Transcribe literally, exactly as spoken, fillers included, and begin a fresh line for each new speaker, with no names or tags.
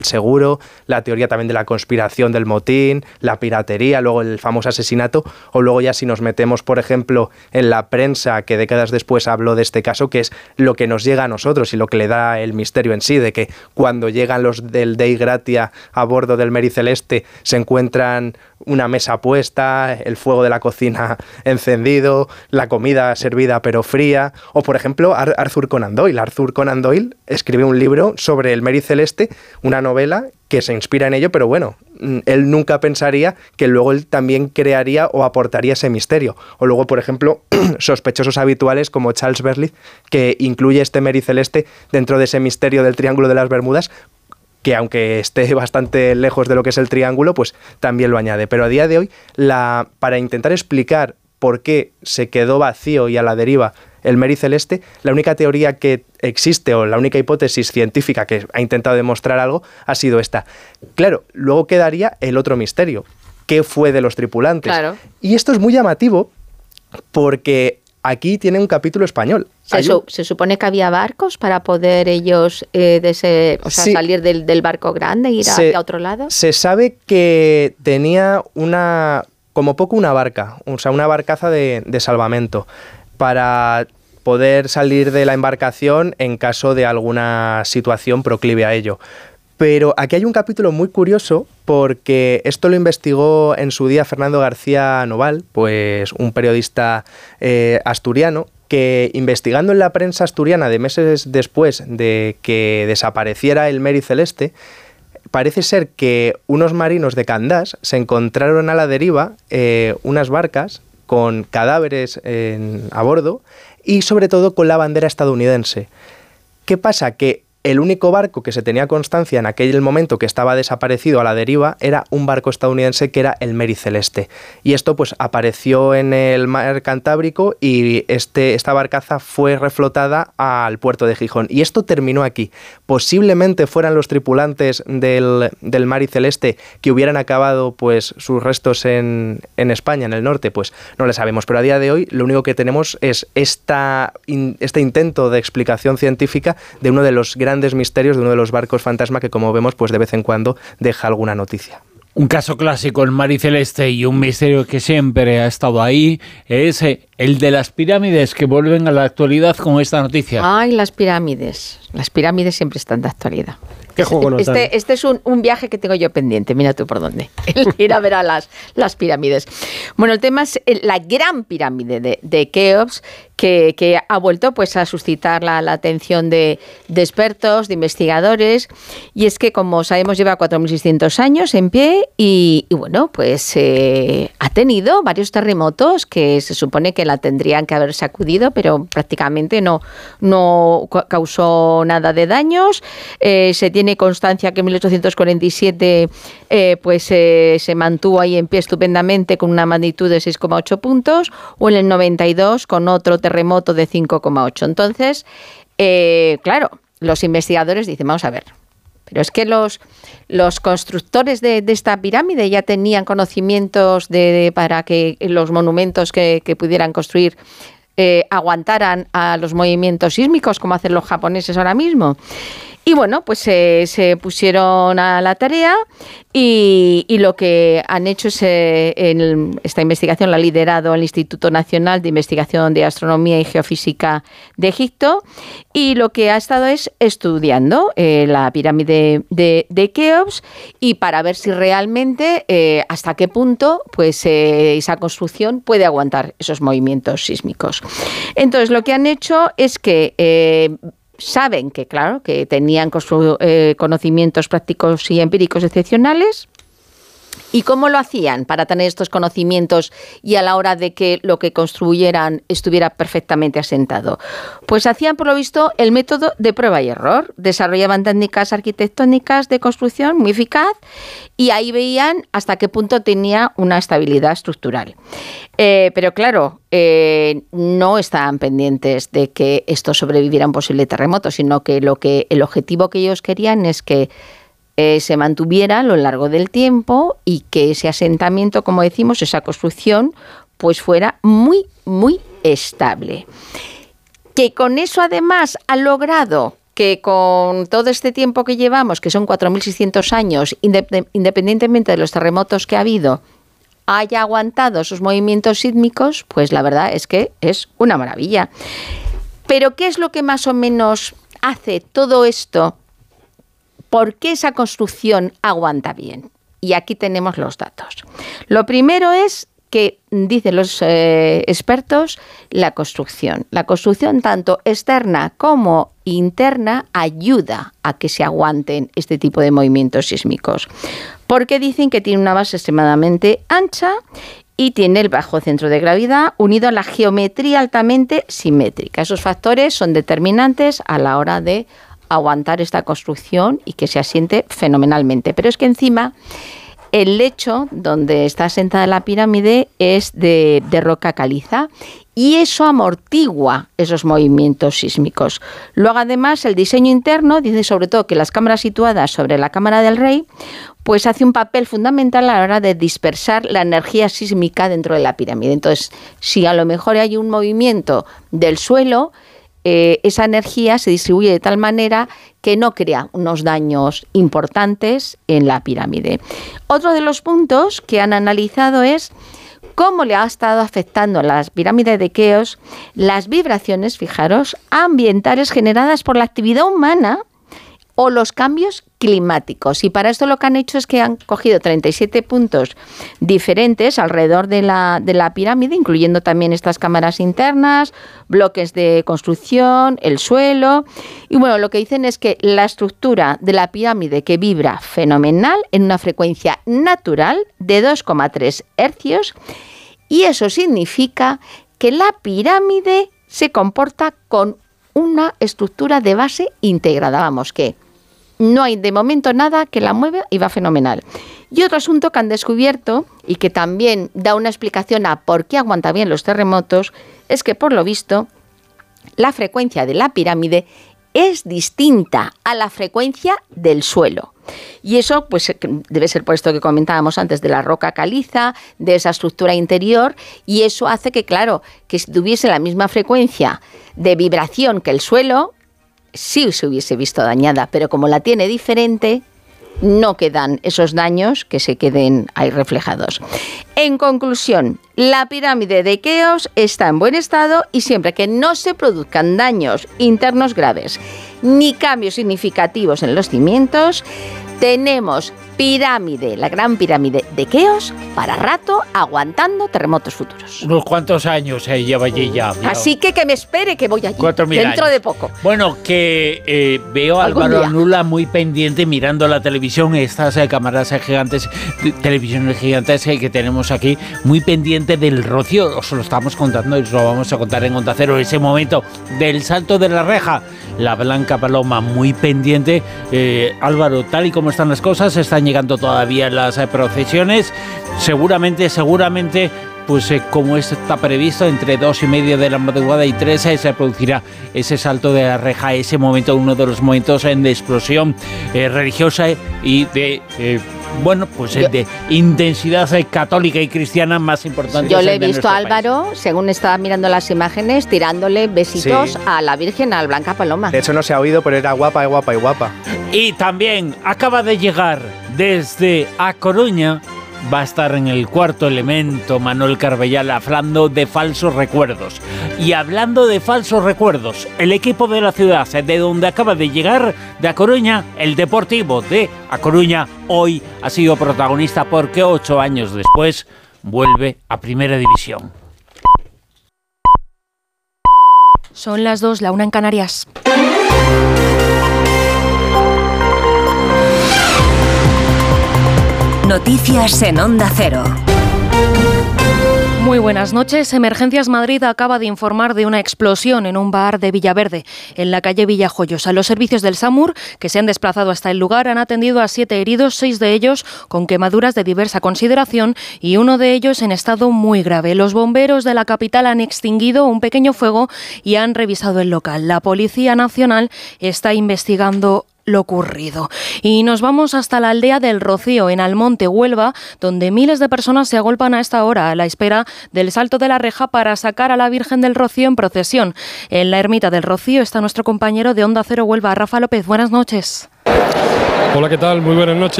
seguro, la teoría también de la conspiración del motín, la piratería, luego el famoso asesinato, o luego ya si nos metemos, por ejemplo, en la prensa que décadas después habló de este caso, que es lo que nos llega a nosotros y lo que le da el misterio en sí, de que cuando llegan los del Dei Gratia a bordo del Mary Celeste se encuentran una mesa puesta, el fuego de la cocina encendido, la comida servida pero fría, o por ejemplo Arthur Conan Doyle. Arthur Conan Doyle escribe un libro sobre el Mary Celeste, una novela que se inspira en ello, pero bueno, él nunca pensaría que luego él también crearía o aportaría ese misterio. O luego, por ejemplo, sospechosos habituales como Charles Berlitz, que incluye este Mary Celeste dentro de ese misterio del Triángulo de las Bermudas, que aunque esté bastante lejos de lo que es el triángulo, pues también lo añade. Pero a día de hoy, la, para intentar explicar por qué se quedó vacío y a la deriva el Mary Celeste, la única teoría que existe o la única hipótesis científica que ha intentado demostrar algo ha sido esta. Claro, luego quedaría el otro misterio. ¿Qué fue de los tripulantes? Claro. Y esto es muy llamativo porque aquí tiene un capítulo español.
Se, su, se supone que había barcos para poder ellos eh, de ese, o sea, sí. salir del, del barco grande e ir se, hacia otro lado.
Se sabe que tenía una, como poco una barca, o sea, una barcaza de, de salvamento para poder salir de la embarcación en caso de alguna situación proclive a ello. Pero aquí hay un capítulo muy curioso porque esto lo investigó en su día Fernando García Noval, pues un periodista eh, asturiano, que investigando en la prensa asturiana de meses después de que desapareciera el Mary Celeste, parece ser que unos marinos de Candás se encontraron a la deriva eh, unas barcas con cadáveres en, a bordo y sobre todo con la bandera estadounidense. ¿Qué pasa? Que el único barco que se tenía constancia en aquel momento que estaba desaparecido a la deriva era un barco estadounidense que era el Mary Celeste. Y esto pues apareció en el mar Cantábrico y este, esta barcaza fue reflotada al puerto de Gijón. Y esto terminó aquí. Posiblemente fueran los tripulantes del, del Mary Celeste que hubieran acabado pues sus restos en, en España, en el norte, pues no lo sabemos. Pero a día de hoy lo único que tenemos es esta, in, este intento de explicación científica de uno de los grandes grandes misterios de uno de los barcos fantasma que, como vemos, pues de vez en cuando deja alguna noticia.
Un caso clásico, el Mary Celeste, y un misterio que siempre ha estado ahí es el de las pirámides, que vuelven a la actualidad con esta noticia.
Ay, las pirámides. Las pirámides siempre están de actualidad.
¿Qué juego nos dan?
Este, este es un, un viaje que tengo yo pendiente, mira tú por dónde, el ir a ver a las, las pirámides. Bueno, el tema es la gran pirámide de, de Keops, que, que ha vuelto pues a suscitar la, la atención de, de expertos, de investigadores, y es que, como sabemos, lleva cuatro mil seiscientos años en pie y, y bueno, pues eh, ha tenido varios terremotos que se supone que la tendrían que haber sacudido, pero prácticamente no, no causó nada de daños. Eh, se tiene constancia que en mil ochocientos cuarenta y siete eh, pues eh, se mantuvo ahí en pie estupendamente con una magnitud de seis coma ocho puntos, o en el noventa y dos con otro terremoto de cinco coma ocho. Entonces, eh, claro, los investigadores dicen, vamos a ver, pero es que los, los constructores de, de esta pirámide ya tenían conocimientos de, de, para que los monumentos que, que pudieran construir eh, aguantaran a los movimientos sísmicos como hacen los japoneses ahora mismo. Y bueno, pues eh, se pusieron a la tarea y, y lo que han hecho es, eh, en esta investigación la ha liderado el Instituto Nacional de Investigación de Astronomía y Geofísica de Egipto, y lo que ha estado es estudiando eh, la pirámide de, de Keops, y para ver si realmente eh, hasta qué punto pues eh, esa construcción puede aguantar esos movimientos sísmicos. Entonces, lo que han hecho es que eh, saben que, claro, que tenían eh, conocimientos prácticos y empíricos excepcionales. ¿Y cómo lo hacían para tener estos conocimientos y a la hora de que lo que construyeran estuviera perfectamente asentado? Pues hacían, por lo visto, el método de prueba y error. Desarrollaban técnicas arquitectónicas de construcción muy eficaz y ahí veían hasta qué punto tenía una estabilidad estructural. Eh, pero claro, eh, no estaban pendientes de que esto sobreviviera a un posible terremoto, sino que, lo que el objetivo que ellos querían es que Eh, se mantuviera a lo largo del tiempo y que ese asentamiento, como decimos, esa construcción, pues fuera muy, muy estable. Que con eso además ha logrado que con todo este tiempo que llevamos, que son cuatro mil seiscientos años, independientemente de los terremotos que ha habido, haya aguantado esos movimientos sísmicos, pues la verdad es que es una maravilla. Pero ¿qué es lo que más o menos hace todo esto? ¿Por qué esa construcción aguanta bien? Y aquí tenemos los datos. Lo primero es que, dicen los eh, expertos, la construcción. La construcción tanto externa como interna ayuda a que se aguanten este tipo de movimientos sísmicos. Porque dicen que tiene una base extremadamente ancha y tiene el bajo centro de gravedad unido a la geometría altamente simétrica. Esos factores son determinantes a la hora de aguantar esta construcción y que se asiente fenomenalmente. Pero es que encima el lecho donde está asentada la pirámide es de, de roca caliza y eso amortigua esos movimientos sísmicos. Luego, además, el diseño interno dice sobre todo que las cámaras situadas sobre la cámara del rey pues hace un papel fundamental a la hora de dispersar la energía sísmica dentro de la pirámide. Entonces, si a lo mejor hay un movimiento del suelo, Eh, esa energía se distribuye de tal manera que no crea unos daños importantes en la pirámide. Otro de los puntos que han analizado es cómo le ha estado afectando a las pirámides de Keops las vibraciones, fijaros, ambientales generadas por la actividad humana o los cambios climáticos. Y para esto lo que han hecho es que han cogido treinta y siete puntos diferentes alrededor de la, de la pirámide, incluyendo también estas cámaras internas, bloques de construcción, el suelo. Y bueno, lo que dicen es que la estructura de la pirámide que vibra fenomenal en una frecuencia natural de dos coma tres hercios, y eso significa que la pirámide se comporta con una estructura de base integrada, vamos, que no hay de momento nada que la mueva y va fenomenal. Y otro asunto que han descubierto y que también da una explicación a por qué aguanta bien los terremotos es que, por lo visto, la frecuencia de la pirámide es distinta a la frecuencia del suelo. Y eso pues debe ser por esto que comentábamos antes de la roca caliza, de esa estructura interior, y eso hace que, claro, que si tuviese la misma frecuencia de vibración que el suelo, sí se hubiese visto dañada, pero como la tiene diferente, no quedan esos daños que se queden ahí reflejados. En conclusión, la pirámide de Keops está en buen estado y siempre que no se produzcan daños internos graves ni cambios significativos en los cimientos, tenemos pirámide, la gran pirámide de Keops, para rato, aguantando terremotos futuros.
Unos cuantos años eh, lleva allí ya. Mira.
Así que que me espere que voy allí,
Cuatro mil
dentro
años.
de poco.
Bueno, que eh, veo a
Algún
Álvaro
día.
Nula muy pendiente mirando la televisión, estas eh, cámaras eh, gigantes, t- televisiones gigantes eh, que tenemos aquí, muy pendiente del rocío. Os lo estamos contando y os lo vamos a contar en Onda Cero, ese momento del salto de la reja. La Blanca Paloma muy pendiente. Eh, Álvaro, tal y como están las cosas, están llegando todavía las eh, procesiones. Seguramente, seguramente, pues eh, como está previsto, entre dos y media de la madrugada y tres eh, se producirá ese salto de la reja, ese momento, uno de los momentos eh, de explosión eh, religiosa eh, y de... Eh, bueno, pues el de intensidad eh, católica y cristiana más importante.
Yo le he visto a Álvaro, país. según estaba mirando las imágenes, tirándole besitos sí. a la Virgen, a la Blanca Paloma.
De hecho no se ha oído, pero era guapa y guapa y guapa.
Y también acaba de llegar desde A Coruña, va a estar en el Cuarto Elemento Manuel Carbellal hablando de falsos recuerdos. Y hablando de falsos recuerdos, el equipo de la ciudad de donde acaba de llegar, de A Coruña, el Deportivo de A Coruña, hoy ha sido protagonista porque ocho años después vuelve a Primera División.
Son las dos, la una en Canarias.
Noticias en Onda Cero.
Muy buenas noches. Emergencias Madrid acaba de informar de una explosión en un bar de Villaverde, en la calle Villajoyosa. Los servicios del SAMUR, que se han desplazado hasta el lugar, han atendido a siete heridos, seis de ellos con quemaduras de diversa consideración y uno de ellos en estado muy grave. Los bomberos de la capital han extinguido un pequeño fuego y han revisado el local. La Policía Nacional está investigando lo ocurrido. Y nos vamos hasta la aldea del Rocío, en Almonte, Huelva, donde miles de personas se agolpan a esta hora a la espera del salto de la reja para sacar a la Virgen del Rocío en procesión. En la ermita del Rocío está nuestro compañero de Onda Cero Huelva, Rafa López. Buenas noches.
Hola, ¿qué tal? Muy buenas noches.